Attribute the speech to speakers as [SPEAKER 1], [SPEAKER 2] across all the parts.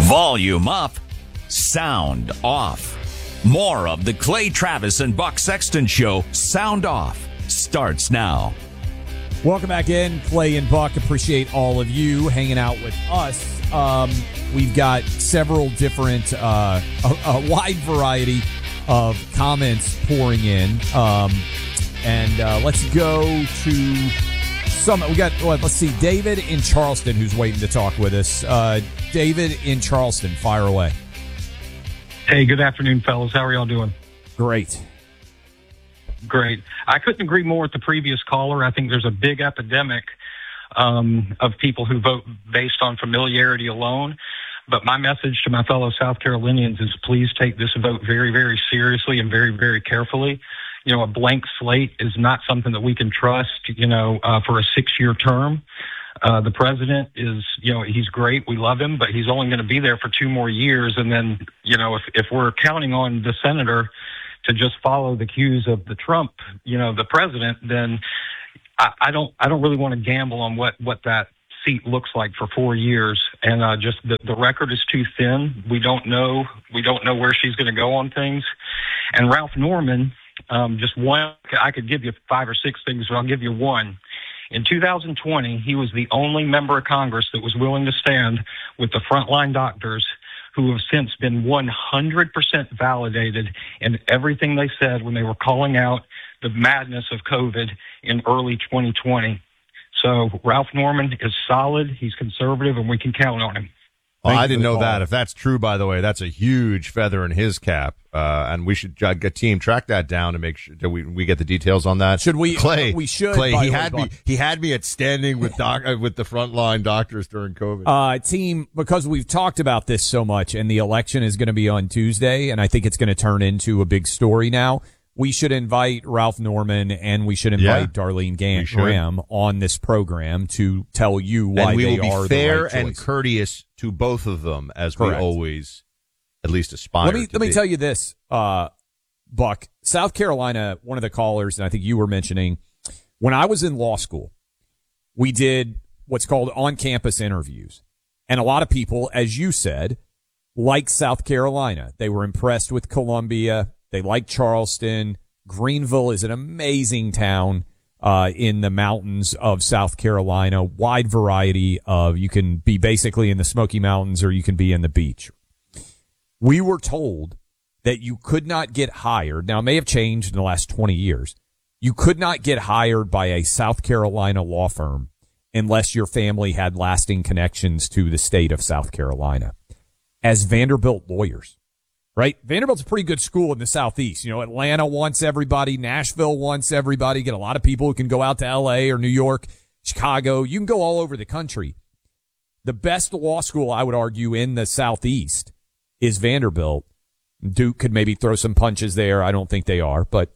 [SPEAKER 1] Volume up, sound off. More of the Clay Travis and Buck Sexton Show, Sound Off, starts now.
[SPEAKER 2] Welcome back in, Clay and Buck. Appreciate all of you hanging out with us. We've got several different, a wide variety of comments pouring in. Let's go to some. We got, let's see, David in Charleston who's waiting to talk with us. David in Charleston, fire away.
[SPEAKER 3] Hey, good afternoon, fellas. How are y'all doing?
[SPEAKER 2] Great.
[SPEAKER 3] Great. I couldn't agree more with the previous caller. I think there's a big epidemic of people who vote based on familiarity alone. But my message to my fellow South Carolinians is please take this vote very, very seriously and very, very carefully. You know, a blank slate is not something that we can trust, for a 6-year term. The president is, he's great. We love him, but he's only going to be there for 2 more years. And then, if we're counting on the senator to just follow the cues of the Trump, the president, then I don't really want to gamble on what that seat looks like for 4 years. And just the record is too thin. We don't know where she's going to go on things. And Ralph Norman, just one, I could give you 5 or 6 things, but I'll give you one. In 2020, he was the only member of Congress that was willing to stand with the frontline doctors who have since been 100% validated in everything they said when they were calling out the madness of COVID in early 2020. So Ralph Norman is solid, he's conservative, and we can count on him.
[SPEAKER 4] Well, I didn't know that. If that's true, by the way, that's a huge feather in his cap. And we should get team track that down to make sure that we get the details on that.
[SPEAKER 2] Should we?
[SPEAKER 4] Clay,
[SPEAKER 2] we should.
[SPEAKER 4] Clay, he had me at standing with with the frontline doctors during COVID.
[SPEAKER 2] Team, because we've talked about this so much, and the election is going to be on Tuesday, and I think it's going to turn into a big story now. We should invite Ralph Norman and we should invite Darlene Graham on this program to tell you why they are the right choice.
[SPEAKER 4] And we will be fair and courteous to both of them, as we always at least aspire.
[SPEAKER 2] Let me tell you this, Buck. South Carolina, one of the callers, and I think you were mentioning, when I was in law school, we did what's called on-campus interviews. And a lot of people, as you said, like South Carolina. They were impressed with Columbia. They like Charleston. Greenville is an amazing town in the mountains of South Carolina. Wide variety of, you can be basically in the Smoky Mountains or you can be in the beach. We were told that you could not get hired. Now, it may have changed in the last 20 years. You could not get hired by a South Carolina law firm unless your family had lasting connections to the state of South Carolina as Vanderbilt lawyers. Right? Vanderbilt's a pretty good school in the Southeast. Atlanta wants everybody. Nashville wants everybody. Get a lot of people who can go out to L.A. or New York, Chicago. You can go all over the country. The best law school, I would argue, in the Southeast is Vanderbilt. Duke could maybe throw some punches there. I don't think they are. But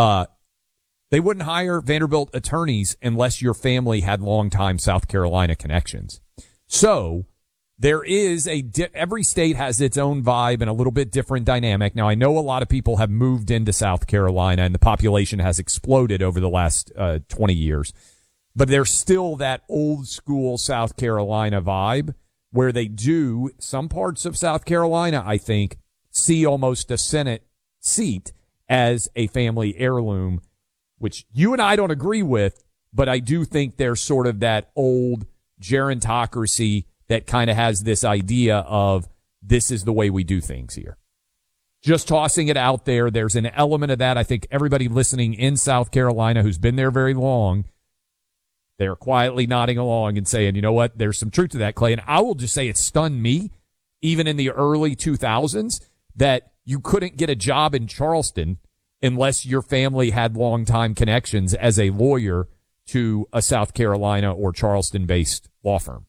[SPEAKER 2] they wouldn't hire Vanderbilt attorneys unless your family had longtime South Carolina connections. So there is every state has its own vibe and a little bit different dynamic. Now, I know a lot of people have moved into South Carolina and the population has exploded over the last 20 years. But there's still that old school South Carolina vibe where they do, some parts of South Carolina, I think, see almost a Senate seat as a family heirloom, which you and I don't agree with, but I do think there's sort of that old gerontocracy that kind of has this idea of this is the way we do things here. Just tossing it out there. There's an element of that. I think everybody listening in South Carolina who's been there very long, they're quietly nodding along and saying, you know what, there's some truth to that, Clay. And I will just say it stunned me, even in the early 2000s, that you couldn't get a job in Charleston unless your family had longtime connections as a lawyer to a South Carolina or Charleston-based law firm.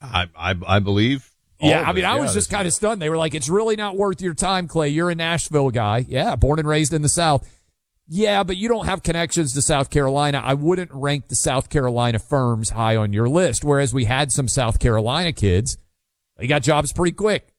[SPEAKER 4] I believe.
[SPEAKER 2] Yeah, I mean, I was just kind of stunned. They were like, it's really not worth your time, Clay. You're a Nashville guy. Yeah, born and raised in the South. Yeah, but you don't have connections to South Carolina. I wouldn't rank the South Carolina firms high on your list, whereas we had some South Carolina kids. They got jobs pretty quick.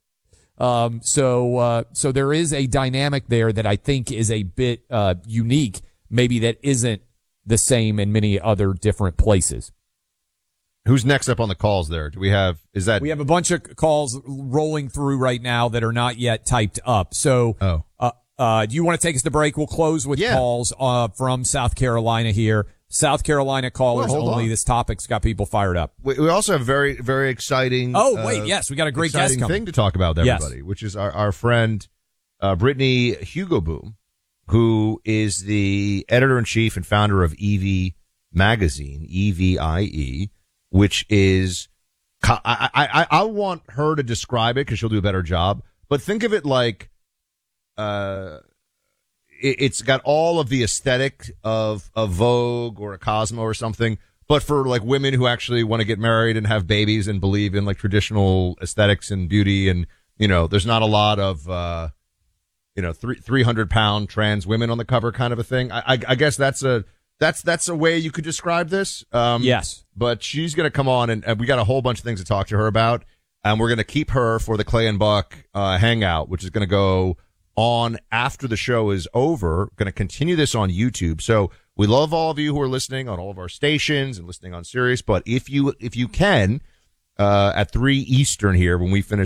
[SPEAKER 2] So there is a dynamic there that I think is a bit unique, maybe that isn't the same in many other different places.
[SPEAKER 4] Who's next up on the calls there? We have
[SPEAKER 2] a bunch of calls rolling through right now that are not yet typed up. So, do you want to take us to break? We'll close with calls from South Carolina here. South Carolina callers only. This topic's got people fired up.
[SPEAKER 4] We also have very, very exciting.
[SPEAKER 2] Yes, we got a great guest coming.
[SPEAKER 4] Thing to talk about with everybody, which is our friend Brittany Hugo-Boom, who is the editor-in-chief and founder of EVIE Magazine, EVIE, which is, I want her to describe it because she'll do a better job. But think of it like, it's got all of the aesthetic of a Vogue or a Cosmo or something, but for like women who actually want to get married and have babies and believe in like traditional aesthetics and beauty. And, there's not a lot of, 300-pound trans women on the cover kind of a thing. I guess that's a way you could describe this.
[SPEAKER 2] Yes.
[SPEAKER 4] But she's going to come on and we got a whole bunch of things to talk to her about. And we're going to keep her for the Clay and Buck, hangout, which is going to go on after the show is over. Going to continue this on YouTube. So we love all of you who are listening on all of our stations and listening on Sirius. But if you can, at 3 Eastern here, when we finish